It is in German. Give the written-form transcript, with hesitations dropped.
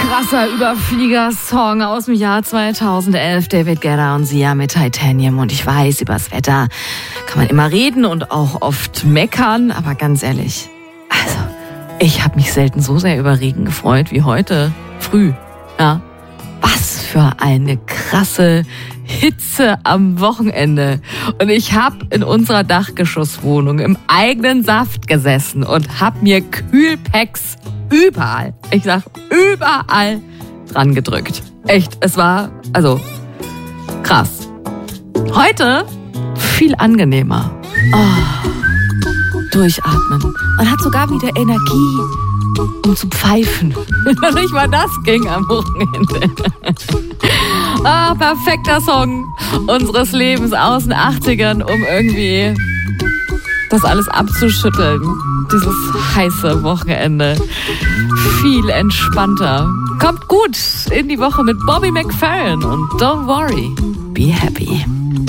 krasser Überflieger-Song aus dem Jahr 2011. David Guetta und Sia mit Titanium. Und ich weiß, übers Wetter kann man immer reden und auch oft meckern. Aber ganz ehrlich, also ich habe mich selten so sehr über Regen gefreut wie heute früh. Ja, was für eine krasse Hitze am Wochenende. Und ich habe in unserer Dachgeschosswohnung im eigenen Saft gesessen und habe mir Kühlpacks überall, ich sag überall dran gedrückt. Echt, es war, also krass. Heute viel angenehmer. Durchatmen. Man hat sogar wieder Energie, um zu pfeifen. Nicht mal das ging am Wochenende. Perfekter Song unseres Lebens aus den 80ern, um irgendwie das alles abzuschütteln. Dieses heiße Wochenende. Viel entspannter. Kommt gut in die Woche mit Bobby McFerrin und Don't Worry, Be Happy.